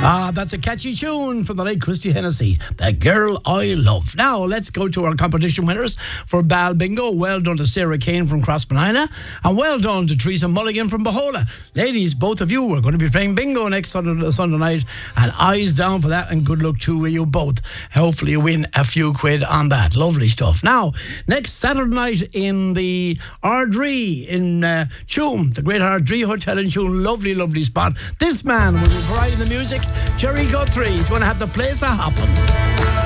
Ah, that's a catchy tune from the late Christy Hennessy, The Girl I Love. Now, let's go to our competition winners for Bal Bingo. Well done to Sarah Kane from Crossbanana, and well done to Teresa Mulligan from Bahola. Ladies, both of you are going to be playing bingo next Sunday night, and eyes down for that, and good luck to you both. Hopefully you win a few quid on that. Lovely stuff. Now, next Saturday night in the Ardree in Tuam, the Great Ardree Hotel in Tuam, lovely spot. This man will be providing the music, Jerry Guthrie. He's going to have the place a hopping.